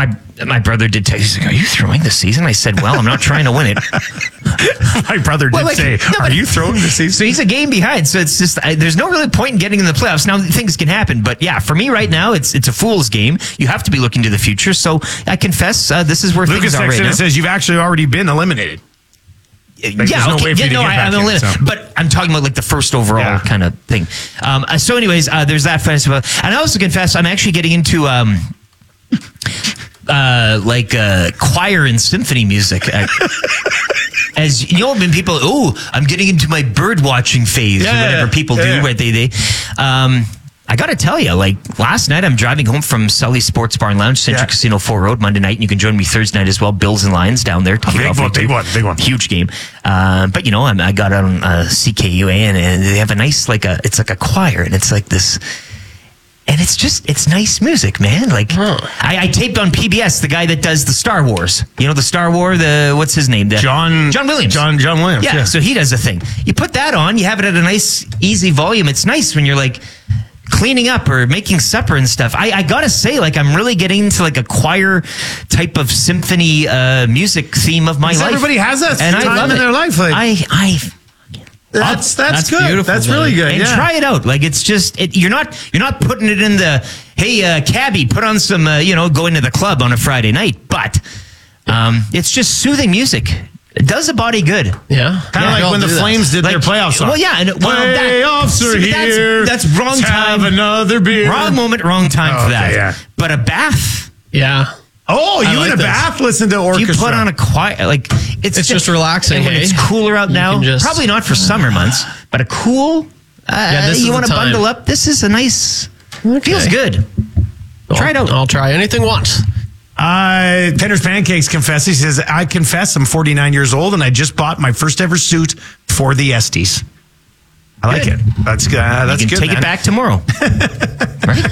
my brother did text. He's like, "Are you throwing the season?" I said, "Well, I'm not trying to win it." My brother did say, "Are you throwing the season?" So he's a game behind. So it's just there's no really point in getting in the playoffs. Now things can happen, but yeah, for me right now, it's a fool's game. You have to be looking to the future. So I confess, this is where Lucas things are right now. says you've actually already been eliminated. Like, yeah, no way for you to get back in, so. But I'm talking about like the first overall kind of thing. So anyways, there's that festival. And I also confess I'm actually getting into choir and symphony music. As you know, when people, I'm getting into my bird watching phase, or whatever people do, right? I got to tell you, like last night, I'm driving home from Sully Sports Bar and Lounge, Century Casino 4 Road, Monday night, and you can join me Thursday night as well. Bills and Lions down there. Big one. Huge game. But you know, I got on CKUA, and they have a nice, it's like a choir, and it's like this. And it's nice music, man. Like, I taped on PBS the guy that does the Star Wars. You know, the Star Wars, what's his name? John Williams. John Williams. Yeah, so he does a thing. You put that on, you have it at a nice, easy volume. It's nice when you're like cleaning up or making supper and stuff. I gotta say, like, I'm really getting into like a choir type of symphony music theme of my life. Everybody has that time in their life. Like, That's good. Beautiful, that's really good. And try it out. Like, it's just you're not putting it in the cabbie, put on some go into the club on a Friday night. But it's just soothing music. It does the body good. Yeah, kind of like when the Flames did their playoff song. Well, yeah, playoffs are here. That's wrong time. Have another beer. Wrong moment, wrong time for that. Yeah. But a bath. Yeah. Oh, you in a bath? Listen to orchestra. You put on a choir, like it's just relaxing. And when it's cooler out now, probably not for summer months, but a cool. You want to bundle up? This is a nice. Feels good. Try it out. I'll try anything once. Penner's Pancakes confess. He says, "I confess, I'm 49 years old, and I just bought my first ever suit for the Estes." I like it. That's good. That's you can good. Take it back tomorrow. Right?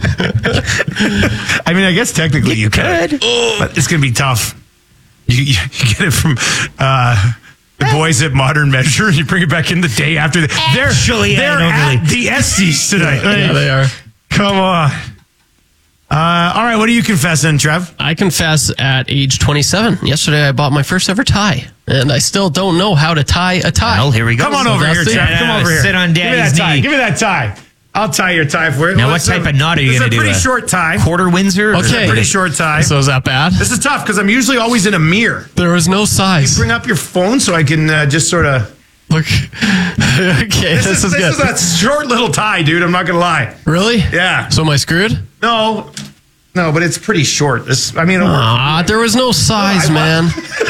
I mean, I guess technically you could, but it's going to be tough. You get it from the boys at Modern Measure. You bring it back in the day after. They're at the Estes tonight. Yeah, they are. Come on. All right, what are you confessing, Trev? I confess at age 27. Yesterday, I bought my first ever tie, and I still don't know how to tie a tie. Well, here we go. Come on over here, Trev. Come over here. Sit on Daddy's knee. Give me that tie. I'll tie your tie for you. Now, what type of knot are you going to do? It's a pretty short tie. Quarter Windsor? Okay. It's a pretty short tie. So is that bad? This is tough because I'm usually always in a mirror. There was no size. You bring up your phone so I can just sort of... Look. Okay, this is good. This is a short little tie, dude. I'm not going to lie. Really? Yeah. So am I screwed? No, but it's pretty short. There was no size, man.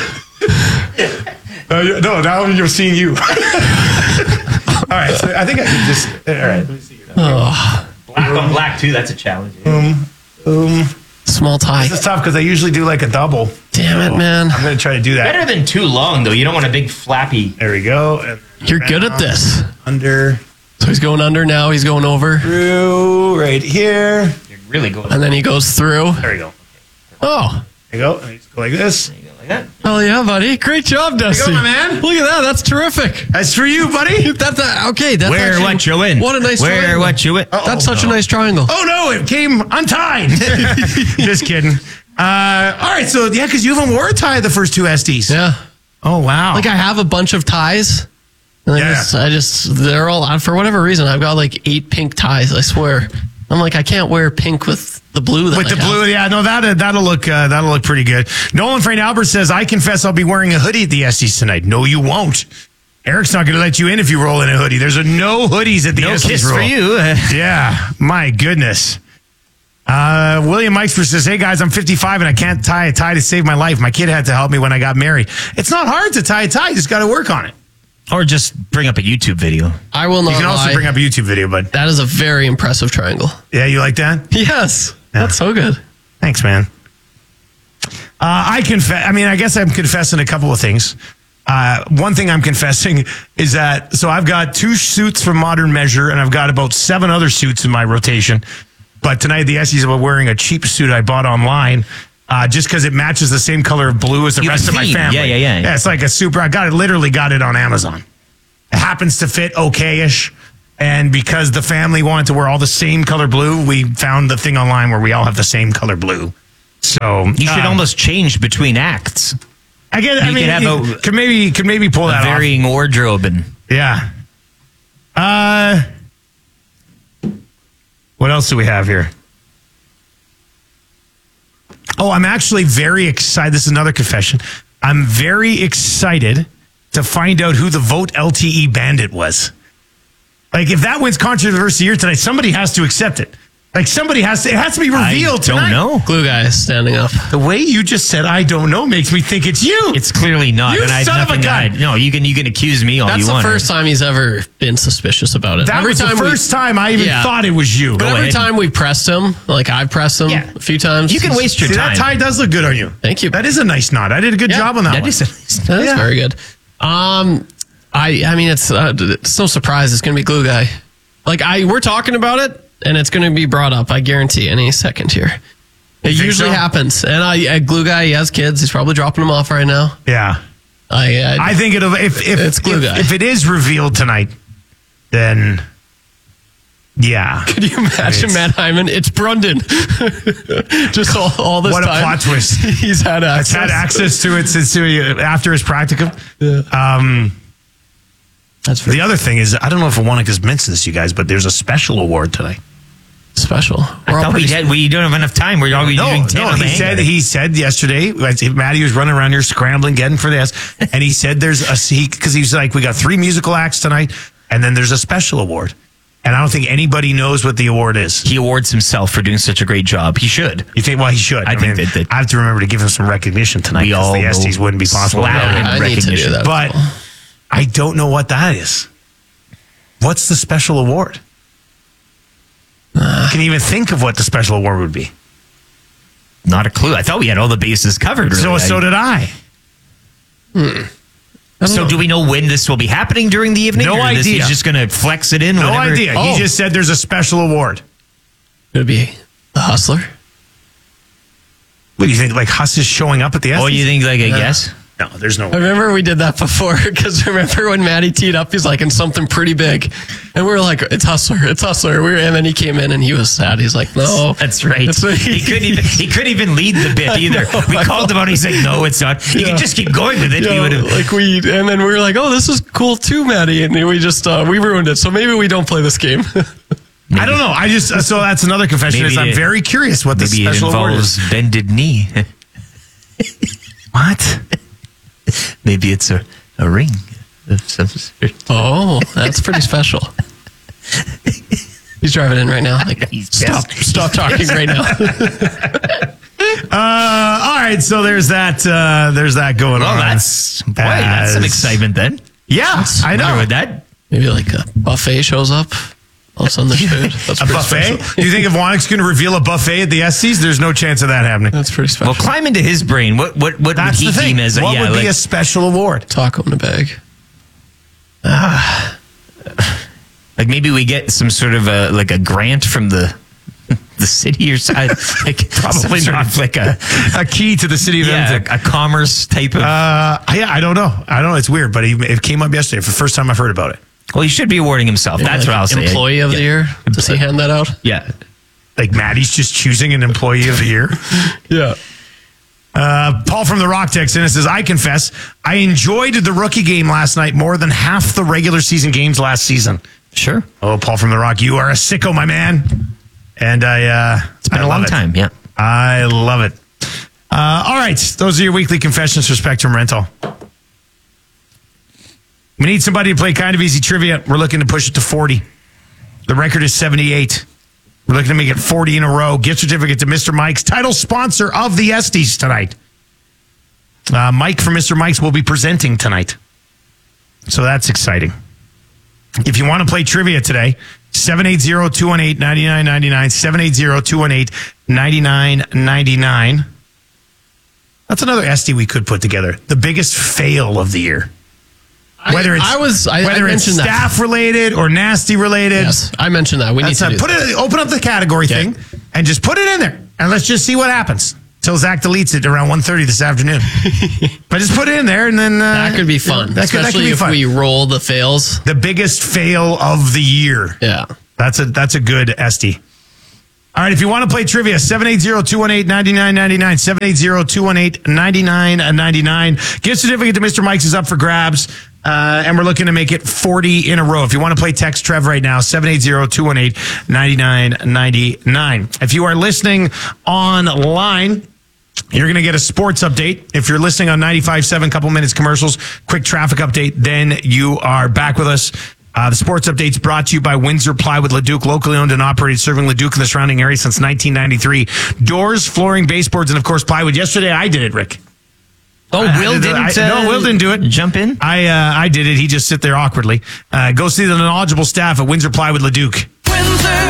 No, now you're seeing you. All right, so I think I can just... All right, let me see here. Black on black, too. That's a challenge. Small tie. This is tough because I usually do like a double. Damn it, man. I'm going to try to do that. Better than too long, though. You don't want a big flappy... There we go. You're good at this. Under. So he's going under now. He's going over. Through right here. You're really going. And then he goes through. There we go. Oh. There you go. And you just go like this. There you go, like that. Oh, yeah, buddy. Great job, Dusty. There you go, my man. Look at that. That's terrific. That's for you, buddy. That's okay. That's Where actually, what you in? What a nice triangle. Where what you in? That's such a nice triangle. Oh, no. It came untied. Just kidding. All right. So, yeah, because you haven't wore a tie the first two Estes. Yeah. Oh, wow. Like, I have a bunch of ties. And they're all, for whatever reason, I've got like 8 pink ties, I swear. I'm like, I can't wear pink with the blue. Blue, yeah, no, that'll look pretty good. Nolan Frank Albert says, "I confess I'll be wearing a hoodie at the Estes tonight." No, you won't. Eric's not going to let you in if you roll in a hoodie. There's no hoodies at the Estes. No kiss roll. for you. Yeah, my goodness. William Meixner says, "Hey guys, I'm 55 and I can't tie a tie to save my life. My kid had to help me when I got married. It's not hard to tie a tie. You just got to work on it." Or just bring up a YouTube video. I will not. You can also bring up a YouTube video, but that is a very impressive triangle. Yeah, you like that? Yes, that's so good. Thanks, man. I confess. I mean, I guess I'm confessing a couple of things. One thing I'm confessing is that I've got 2 suits from Modern Measure, and I've got about 7 other suits in my rotation. But tonight, the Estes are wearing a cheap suit I bought online. Just because it matches the same color of blue as the rest of my family. Yeah, it's like a super. Literally got it on Amazon. It happens to fit okay-ish. And because the family wanted to wear all the same color blue, we found the thing online where we all have the same color blue. So You should almost change between acts. I guess. I You mean, could have you could maybe pull that A varying wardrobe and off. Yeah. What else do we have here? Oh, I'm actually very excited. This is another confession. I'm very excited to find out who the Vote LTE bandit was. Like, if that wins Controversy Year tonight, somebody has to accept it. Like, it has to be revealed tonight. I don't know. Glue guy is standing up. The way you just said, I don't know, makes me think it's you. It's clearly not. You and I have son of a nothing gun. No, you can accuse me all That's you the want. first time he's ever been suspicious about it. That was the first time I even thought it was you. But every time we pressed him, like I pressed him a few times. You can waste your See, time. that tie does look good on you. Thank you. That is a nice knot. I did a good job on that one. That is very good. I mean, it's no surprise it's going to be Glue Guy. Like we're talking about it, and it's going to be brought up. I guarantee any second here. It usually happens. And Glue Guy, he has kids. He's probably dropping them off right now. Yeah. I think it'll it's Glue Guy. If it is revealed tonight, then yeah. Could you imagine Matt Hyman? It's Brundon. Just all this time. What a plot twist. He's had access. Had access to it since after his practicum. Yeah. That's the other thing is, I don't know if Wanika's mentioned this to you guys, but there's a special award tonight. Special. I thought we don't have enough time. We're already doing 10 on the hangout. He said yesterday, Matty was running around here scrambling, getting for this, and he said because he was like, we got 3 musical acts tonight, and then there's a special award. And I don't think anybody knows what the award is. He awards himself for doing such a great job. He should. You think? Well, he should. I think that I have to remember to give him some recognition tonight because the Esties wouldn't be possible. I need to do that. But I don't know what that is. What's the special award? Can you even think of what the special award would be? Not a clue. I thought we had all the bases covered. Really. So did I. So do we know when this will be happening during the evening? No idea. He's just going to flex it in? No whenever? idea. He just said there's a special award. Could it be the Hustler? What do you think? Like Huss is showing up at the Esties? Oh, you think like a guess? No, there's no way. I remember we did that before because remember when Matty teed up, he's like in something pretty big. And we were like, it's Hustler. And then he came in and he was sad. He's like, no. That's right. He couldn't even lead the bit either. We called him out. He's like, no, it's not. He could just keep going with it. Yeah, and then we were like, oh, this is cool too, Matty. And we just, we ruined it. So maybe we don't play this game. I don't know. So that's another confession. I'm very curious what the special award is. Maybe it involves bended knee. What? Maybe it's a ring of some sort. Oh, that's pretty special. He's driving in right now. Like, stop talking right now. All right, so there's that going on. That's some excitement then. Yeah, I know. With that, maybe like a buffet shows up. All of a sudden, there's food. That's a buffet? Special. You think if Wannick's going to reveal a buffet at the Esties, there's no chance of that happening? That's pretty special. Well, climb into his brain. What would he deem as what would be a special award? Taco in a bag. Like maybe we get some sort of a grant from the city or something. Like probably not like a key to the city of Edmonton. A commerce type of. I don't know. It's weird, but it came up yesterday for the first time I've heard about it. Well, he should be awarding himself. That's what I'll say. Employee of the year. Does he hand that out? Yeah. Like Maddie's just choosing an employee of the year. Yeah. Paul from the Rock texts in and says, I confess, I enjoyed the rookie game last night more than half the regular season games last season. Sure. Oh, Paul from the Rock, you are a sicko, my man. And it's been a long time. Yeah. I love it. All right. Those are your weekly confessions for Spectrum Rental. We need somebody to play kind of easy trivia. We're looking to push it to 40. The record is 78. We're looking to make it 40 in a row. Gift certificate to Mr. Mike's, title sponsor of the Esties tonight. Mike from Mr. Mike's will be presenting tonight. So that's exciting. If you want to play trivia today, 780-218-9999, 780-218-9999. That's another Estie we could put together. The biggest fail of the year. Whether it's staff related or nasty related. Yes, I mentioned that. We need to open up the category thing and just put it in there. And let's just see what happens. Till Zach deletes it around 1:30 this afternoon. But just put it in there and then... that could be fun. Especially if we roll the fails. The biggest fail of the year. Yeah. That's a good Estie. All right, if you want to play trivia, 780-218-9999, 780-218-9999. Gift certificate to Mr. Mike's is up for grabs, and we're looking to make it 40 in a row. If you want to play, text Trev right now, 780-218-9999. If you are listening online, you're going to get a sports update. If you're listening on 95.7, couple minutes commercials, quick traffic update, then you are back with us. The sports update's brought to you by Windsor Plywood Leduc, locally owned and operated, serving Leduc and the surrounding area since 1993. Doors, flooring, baseboards, and of course plywood. Yesterday I did it, Rick. Oh, Will didn't do it. Jump in? I did it. He just sit there awkwardly. Go see the knowledgeable staff at Windsor Plywood Leduc. Windsor,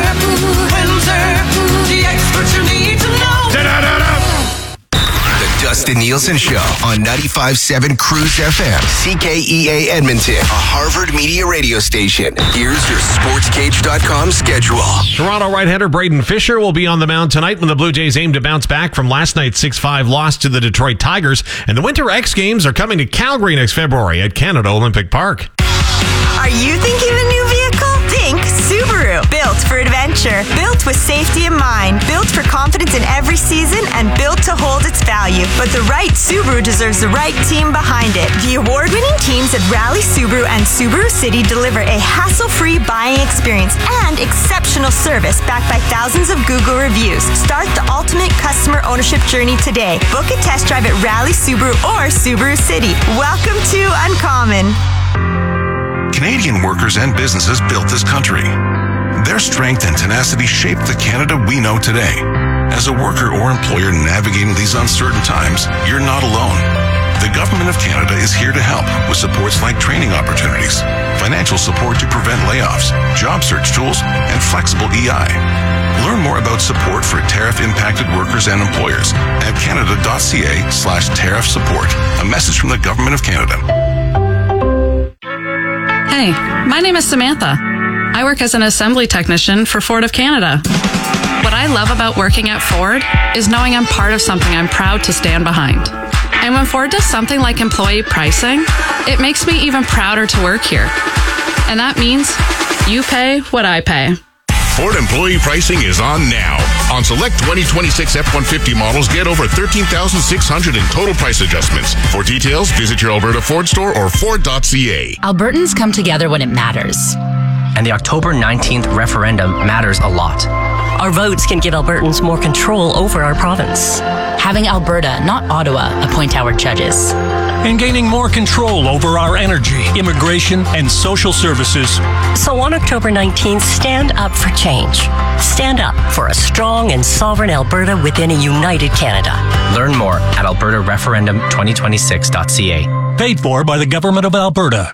the experts you need to know. Da-da-da-da. Dustin Nielsen Show on 95.7 Cruise FM, CKEA Edmonton, a Harvard Media radio station. Here's your SportsCage.com schedule. Toronto right-hander Braden Fisher will be on the mound tonight when the Blue Jays aim to bounce back from last night's 6-5 loss to the Detroit Tigers. And the Winter X Games are coming to Calgary next February at Canada Olympic Park. Are you thinking of a new vehicle? Think Subaru. Built for adventure. Built with safety in mind. Built for confidence in every season and built to hold its value. But the right Subaru deserves the right team behind it. The award-winning teams at Rally Subaru and Subaru City deliver a hassle-free buying experience and exceptional service backed by thousands of Google reviews. Start the ultimate customer ownership journey today. Book a test drive at Rally Subaru or Subaru City. Welcome to Uncommon. Canadian workers and businesses built this country. Their strength and tenacity shaped the Canada we know today. As a worker or employer navigating these uncertain times, you're not alone. The Government of Canada is here to help with supports like training opportunities, financial support to prevent layoffs, job search tools, and flexible EI. Learn more about support for tariff-impacted workers and employers at canada.ca/tariff support. A message from the Government of Canada. Hey, my name is Samantha. I work as an assembly technician for Ford of Canada. What I love about working at Ford is knowing I'm part of something I'm proud to stand behind. And when Ford does something like employee pricing, it makes me even prouder to work here. And that means you pay what I pay. Ford employee pricing is on now. On select 2026 F-150 models, get over $13,600 in total price adjustments. For details, visit your Alberta Ford store or Ford.ca. Albertans come together when it matters. And the October 19th referendum matters a lot. Our votes can give Albertans more control over our province. Having Alberta, not Ottawa, appoint our judges. And gaining more control over our energy, immigration, and social services. So on October 19th, stand up for change. Stand up for a strong and sovereign Alberta within a united Canada. Learn more at albertareferendum2026.ca. Paid for by the Government of Alberta.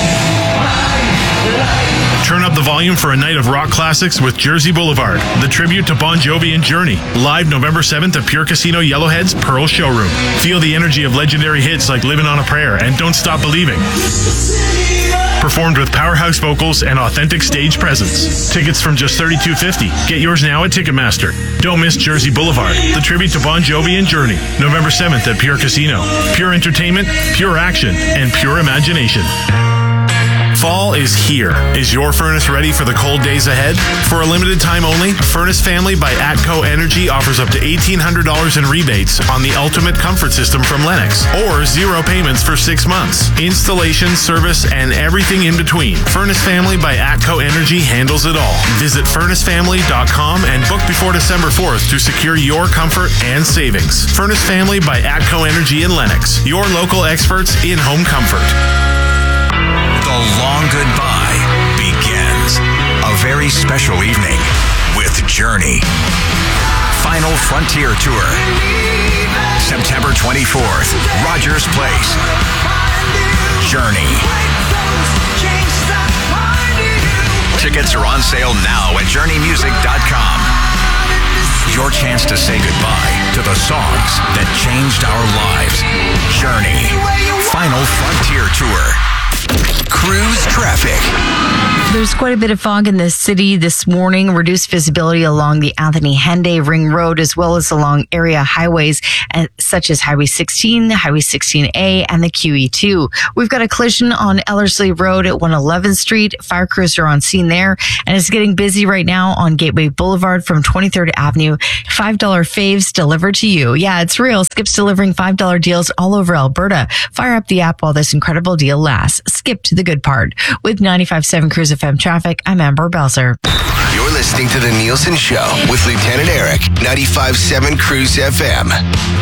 Turn up the volume for a night of rock classics with Jersey Boulevard, the tribute to Bon Jovi and Journey. Live November 7th at Pure Casino Yellowhead's Pearl Showroom. Feel the energy of legendary hits like Living on a Prayer and Don't Stop Believing. Performed with powerhouse vocals and authentic stage presence. Tickets from just $32.50. Get yours now at Ticketmaster. Don't miss Jersey Boulevard, the tribute to Bon Jovi and Journey. November 7th at Pure Casino. Pure entertainment, pure action, and pure imagination. Fall is here. Is your furnace ready for the cold days ahead? For a limited time only, Furnace Family by ATCO Energy offers up to $1,800 in rebates on the Ultimate Comfort System from Lennox, or 0 payments for 6 months. Installation, service, and everything in between. Furnace Family by ATCO Energy handles it all. Visit furnacefamily.com and book before December 4th to secure your comfort and savings. Furnace Family by ATCO Energy in Lennox, your local experts in home comfort. The long goodbye begins. A very special evening with Journey. Final Frontier Tour. September 24th, Rogers Place. Journey. Tickets are on sale now at journeymusic.com. Your chance to say goodbye to the songs that changed our lives. Journey. Final Frontier Tour. Cruise traffic. There's quite a bit of fog in the city this morning. Reduced visibility along the Anthony Henday Ring Road, as well as along area highways such as Highway 16, Highway 16A, and the QE2. We've got a collision on Ellerslie Road at 111th Street. Fire crews are on scene there, and it's getting busy right now on Gateway Boulevard from 23rd Avenue. $5 faves delivered to you. Yeah, it's real. Skip's delivering $5 deals all over Alberta. Fire up the app while this incredible deal lasts. Skip to the good part. With 95.7 Cruise FM traffic, I'm Amber Belzer. You're listening to The Nielsen Show with Lieutenant Eric, 95.7 Cruise FM.